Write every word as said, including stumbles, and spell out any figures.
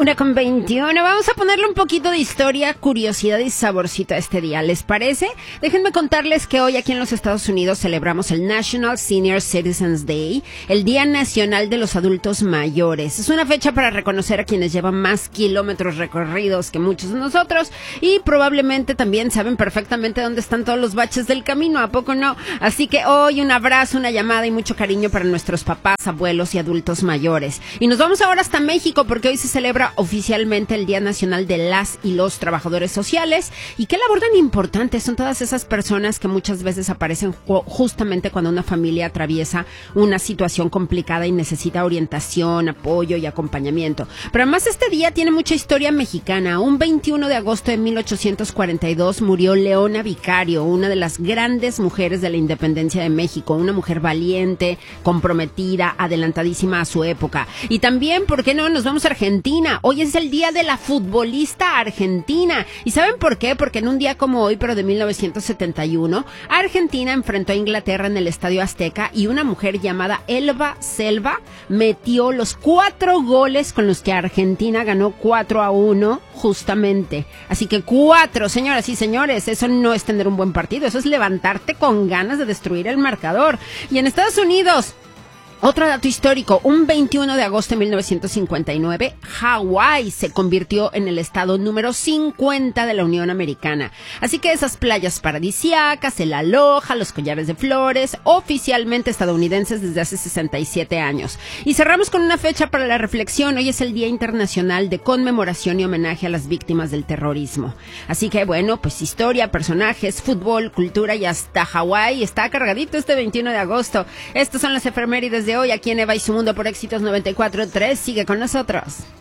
Una con veintiuno. Vamos a ponerle un poquito de historia, curiosidad y saborcito a este día. ¿Les parece? Déjenme contarles que hoy aquí en los Estados Unidos celebramos el National Senior Citizens Day, el Día Nacional de los Adultos Mayores. Es una fecha para reconocer a quienes llevan más kilómetros recorridos que muchos de nosotros y probablemente también saben perfectamente dónde están todos los baches del camino, ¿a poco no? Así que hoy un abrazo, una llamada y mucho cariño para nuestros papás, abuelos y adultos mayores. Y nos vamos ahora hasta México porque hoy se celebra oficialmente el Día Nacional de las y los Trabajadores Sociales. ¿Y qué labor tan importante son todas esas personas que muchas veces aparecen ju- justamente cuando una familia atraviesa una situación complicada y necesita orientación, apoyo y acompañamiento? Pero además este día tiene mucha historia mexicana. Un veintiuno de agosto de mil ochocientos cuarenta y dos murió Leona Vicario, una de las grandes mujeres de la independencia de México, una mujer valiente, comprometida, adelantadísima a su época. Y también, ¿por qué no? Nos vamos a Argentina. Hoy es el día de la futbolista argentina. ¿Y saben por qué? Porque en un día como hoy, pero de mil novecientos setenta y uno, Argentina enfrentó a Inglaterra en el Estadio Azteca y una mujer llamada Elba Selva metió los cuatro goles con los que Argentina ganó cuatro a uno justamente. Así que cuatro, señoras y señores, eso no es tener un buen partido, eso es levantarte con ganas de destruir el marcador. Y en Estados Unidos, otro dato histórico, un veintiuno de agosto de mil novecientos cincuenta y nueve, Hawái se convirtió en el estado número cincuenta de la Unión Americana. Así que esas playas paradisíacas, el Aloha, los collares de flores, oficialmente estadounidenses desde hace sesenta y siete años. Y cerramos con una fecha para la reflexión. Hoy es el Día Internacional de Conmemoración y Homenaje a las Víctimas del Terrorismo. Así que bueno, pues historia, personajes, fútbol, cultura y hasta Hawái está cargadito este veintiuno de agosto. Estas son las efemérides de hoy aquí en Eva y su Mundo por Éxitos noventa y cuatro punto tres. Sigue con nosotros.